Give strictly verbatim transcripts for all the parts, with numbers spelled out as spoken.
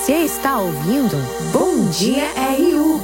Você está ouvindo Bom Dia R U.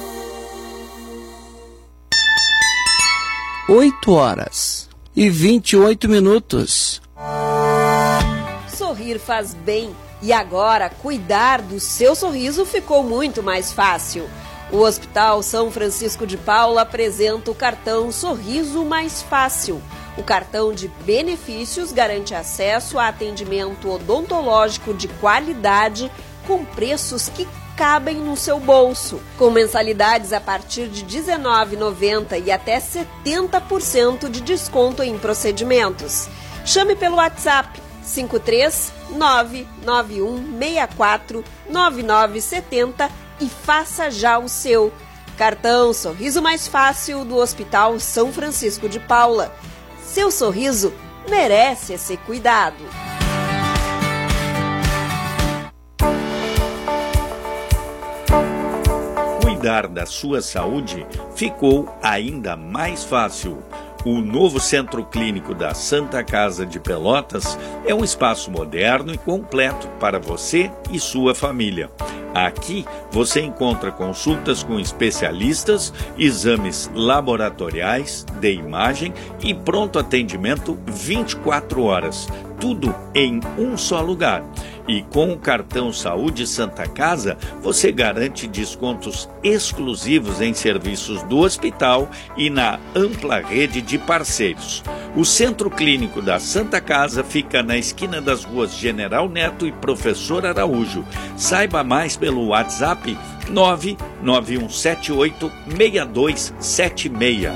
oito horas e vinte e oito minutos. Sorrir faz bem e agora cuidar do seu sorriso ficou muito mais fácil. O Hospital São Francisco de Paula apresenta o cartão Sorriso Mais Fácil. O cartão de benefícios garante acesso a atendimento odontológico de qualidade com preços que cabem no seu bolso, com mensalidades a partir de dezenove reais e noventa centavos e até setenta por cento de desconto em procedimentos. Chame pelo WhatsApp cinco três nove nove um seis quatro nove nove sete zero e faça já o seu. Cartão Sorriso Mais Fácil do Hospital São Francisco de Paula. Seu sorriso merece esse cuidado. Cuidar da sua saúde ficou ainda mais fácil. O novo Centro Clínico da Santa Casa de Pelotas é um espaço moderno e completo para você e sua família. Aqui você encontra consultas com especialistas, exames laboratoriais, de imagem e pronto atendimento vinte e quatro horas. Tudo em um só lugar. E com o cartão Saúde Santa Casa, você garante descontos exclusivos em serviços do hospital e na ampla rede de parceiros. O Centro Clínico da Santa Casa fica na esquina das ruas General Neto e Professor Araújo. Saiba mais pelo WhatsApp nove nove um sete oito seis dois sete seis.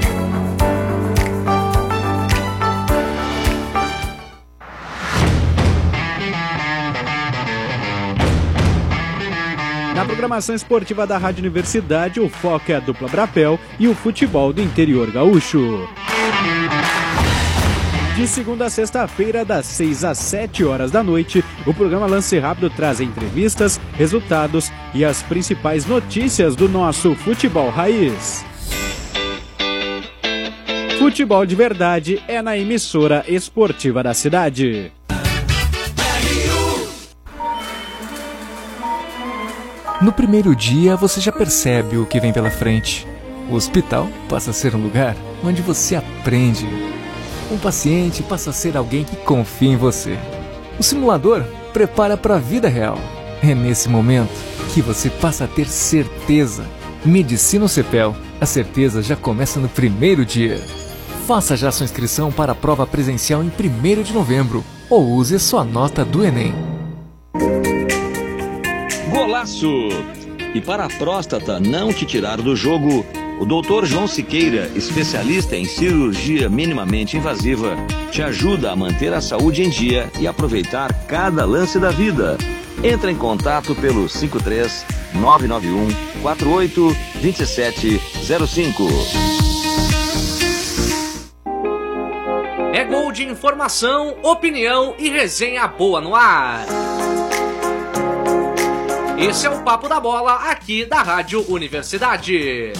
Na programação esportiva da Rádio Universidade, o foco é a dupla Brapel e o futebol do interior gaúcho. De segunda a sexta-feira, das seis às sete horas da noite, o programa Lance Rápido traz entrevistas, resultados e as principais notícias do nosso futebol raiz. Futebol de verdade é na emissora esportiva da cidade. No primeiro dia, você já percebe o que vem pela frente. O hospital passa a ser um lugar onde você aprende. Um paciente passa a ser alguém que confia em você. O simulador prepara para a vida real. É nesse momento que você passa a ter certeza. Medicina Cepel. A certeza já começa no primeiro dia. Faça já sua inscrição para a prova presencial em primeiro de novembro ou use sua nota do Enem. Golaço! E para a próstata não te tirar do jogo, o doutor João Siqueira, especialista em cirurgia minimamente invasiva, te ajuda a manter a saúde em dia e aproveitar cada lance da vida. Entra em contato pelo cinco três nove nove um quatro oito dois sete zero cinco. É gol de informação, opinião e resenha boa no ar. Esse é o Papo da Bola, aqui da Rádio Universidade.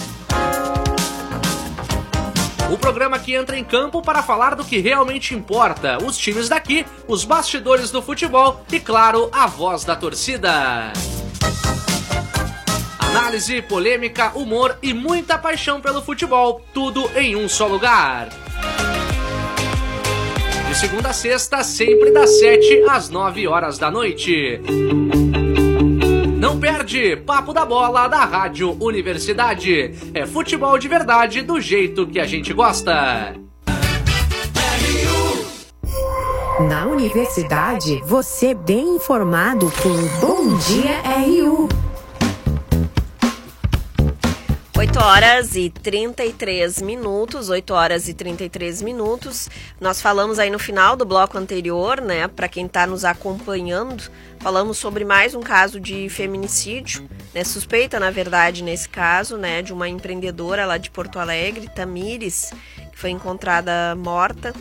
O programa que entra em campo para falar do que realmente importa, os times daqui, os bastidores do futebol e, claro, a voz da torcida. Análise, polêmica, humor e muita paixão pelo futebol, tudo em um só lugar. De segunda a sexta, sempre das sete às nove horas da noite. Não perde, Papo da Bola da Rádio Universidade. É futebol de verdade do jeito que a gente gosta. Na Universidade, você bem informado com Bom Dia R U. oito horas e trinta e três minutos, oito horas e trinta e três minutos. Nós falamos aí no final do bloco anterior, né, para quem está nos acompanhando, falamos sobre mais um caso de feminicídio, né, suspeita, na verdade, nesse caso, né, de uma empreendedora lá de Porto Alegre, Tamires, que foi encontrada morta,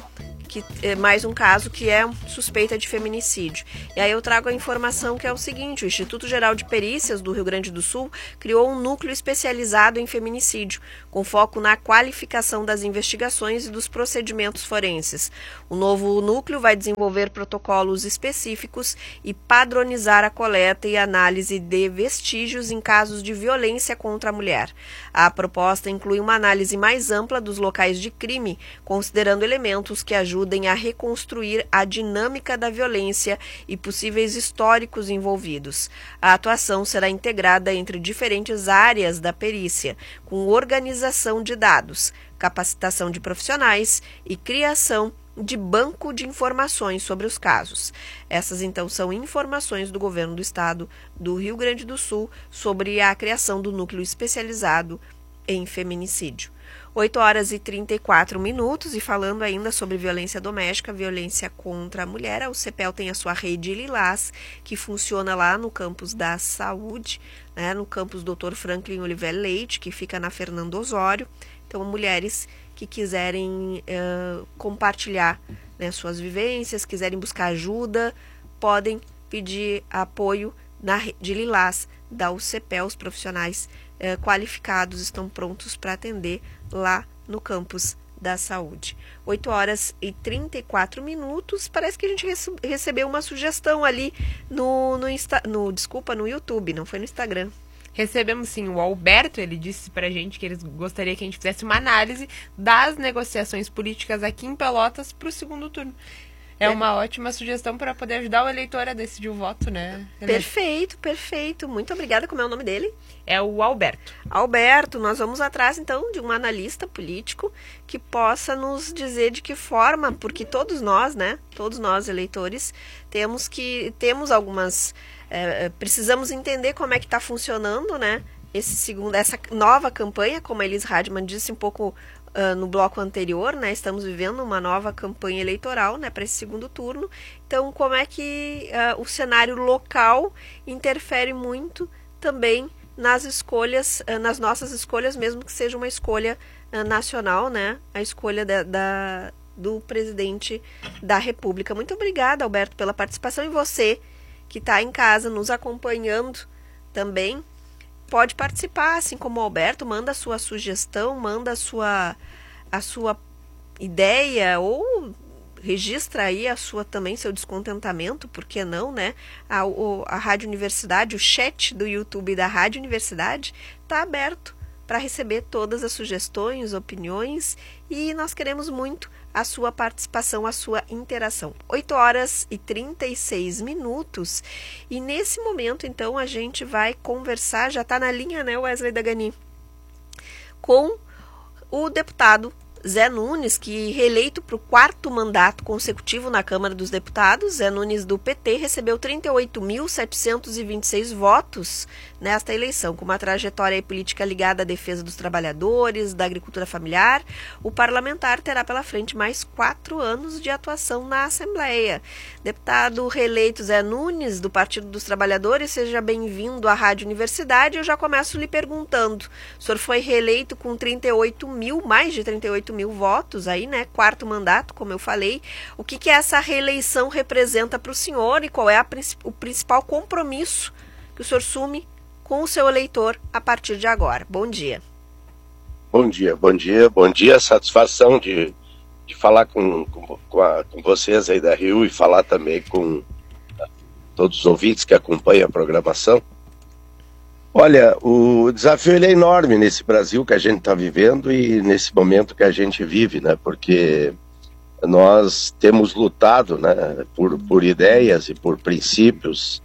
que é mais um caso que é suspeita de feminicídio. E aí eu trago a informação que é o seguinte: o Instituto Geral de Perícias do Rio Grande do Sul criou um núcleo especializado em feminicídio, com foco na qualificação das investigações e dos procedimentos forenses. O novo núcleo vai desenvolver protocolos específicos e padronizar a coleta e análise de vestígios em casos de violência contra a mulher. A proposta inclui uma análise mais ampla dos locais de crime, considerando elementos que ajudem a reconstruir a dinâmica da violência e possíveis históricos envolvidos. A atuação será integrada entre diferentes áreas da perícia, com organização de dados, capacitação de profissionais e criação de banco de informações sobre os casos. Essas, então, são informações do governo do estado do Rio Grande do Sul sobre a criação do núcleo especializado em feminicídio. oito horas e trinta e quatro minutos, e falando ainda sobre violência doméstica, violência contra a mulher, a UCPEL tem a sua rede Lilás, que funciona lá no campus da Saúde, né, no campus doutor Franklin Oliver Leite, que fica na Fernando Osório. Então, mulheres que quiserem uh, compartilhar, né, suas vivências, quiserem buscar ajuda, podem pedir apoio na rede Lilás da UCPEL. Os profissionais uh, qualificados estão prontos para atender lá no campus da saúde. oito horas e trinta e quatro minutos. Parece que a gente rece- recebeu uma sugestão ali no, no, Insta- no, desculpa, no YouTube, não foi no Instagram. Recebemos sim, o Alberto, ele disse pra gente que ele gostaria que a gente fizesse uma análise das negociações políticas aqui em Pelotas pro segundo turno. É, é. uma ótima sugestão para poder ajudar o eleitor a decidir o voto, né? Ele... Perfeito, perfeito. Muito obrigada. Como é o nome dele? É o Alberto. Alberto, nós vamos atrás então de um analista político que possa nos dizer de que forma, porque todos nós, né, todos nós eleitores, temos que temos algumas é, precisamos entender como é que está funcionando, né, esse segundo, essa nova campanha, como a Elis Radman disse um pouco uh, no bloco anterior, né, estamos vivendo uma nova campanha eleitoral, né, para esse segundo turno. Então, como é que uh, o cenário local interfere muito também nas escolhas, uh, nas nossas escolhas, mesmo que seja uma escolha uh, nacional, né, a escolha da, da, do presidente da República. Muito obrigada, Alberto, pela participação, e você que está em casa nos acompanhando também pode participar, assim como o Alberto, manda a sua sugestão, manda a sua, a sua ideia, ou registra aí a sua também, seu descontentamento, por que não, né? A, o, a Rádio Universidade, o chat do YouTube da Rádio Universidade está aberto para receber todas as sugestões, opiniões, e nós queremos muito a sua participação, a sua interação. oito horas e trinta e seis minutos, e nesse momento, então, a gente vai conversar, já está na linha, né, Wesley Dagani, com o deputado Zé Nunes, que reeleito para o quarto mandato consecutivo na Câmara dos Deputados. Zé Nunes, do P T, recebeu trinta e oito mil setecentos e vinte e seis votos nesta eleição. Com uma trajetória política ligada à defesa dos trabalhadores, da agricultura familiar, o parlamentar terá pela frente mais quatro anos de atuação na Assembleia. Deputado reeleito Zé Nunes, do Partido dos Trabalhadores, seja bem-vindo à Rádio Universidade. Eu já começo lhe perguntando, o senhor foi reeleito com trinta e oito mil, mais de trinta e oito mil votos aí, né? Quarto mandato, como eu falei. O que, que essa reeleição representa para o senhor, e qual é a, o principal compromisso que o senhor assume com o seu eleitor a partir de agora? Bom dia. Bom dia, bom dia, bom dia. Satisfação de, de falar com, com, com, a, com vocês aí da Rio, e falar também com todos os ouvintes que acompanham a programação. Olha, o desafio ele é enorme nesse Brasil que a gente está vivendo e nesse momento que a gente vive, né? Porque nós temos lutado, né, por, por ideias e por princípios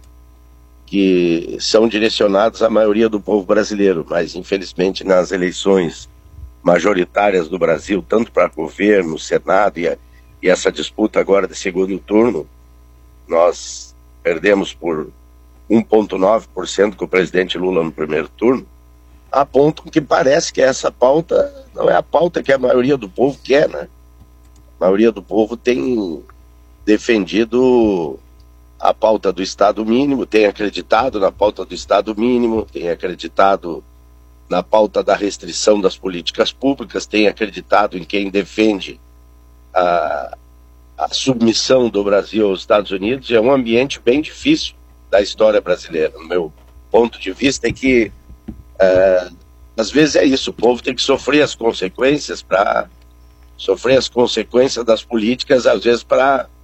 que são direcionados à maioria do povo brasileiro, mas infelizmente nas eleições majoritárias do Brasil, tanto para governo, Senado e, a, e essa disputa agora de segundo turno, nós perdemos por um vírgula nove por cento com o presidente Lula no primeiro turno, a ponto que parece que essa pauta não é a pauta que a maioria do povo quer, né? A maioria do povo tem defendido a pauta do Estado mínimo, tem acreditado na pauta do Estado mínimo, tem acreditado na pauta da restrição das políticas públicas, tem acreditado em quem defende a, a submissão do Brasil aos Estados Unidos é um ambiente bem difícil da história brasileira. No meu ponto de vista é que é, às vezes é isso, o povo tem que sofrer as consequências para sofrer as consequências das políticas, às vezes para